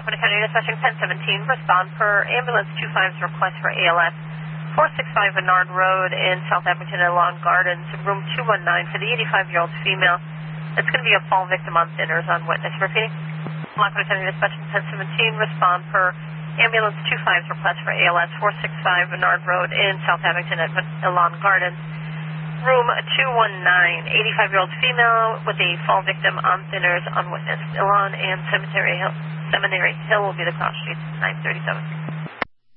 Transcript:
Lackawanna County Dispatching 1017, respond per ambulance 25's request for ALS, 465 Bernard Road in South Abington at Lawn Gardens, room 219 for the 85-year-old female. It's going to be a fall victim on thinners on witness. Repeating. Lackawanna County Dispatching 1017, respond per ambulance 25's request for ALS, 465 Bernard Road in South Abington at Lawn Gardens, room 219, 85-year-old female with a fall victim on thinners on witness. Elon and Seminary Hill will be the cross streets, 937.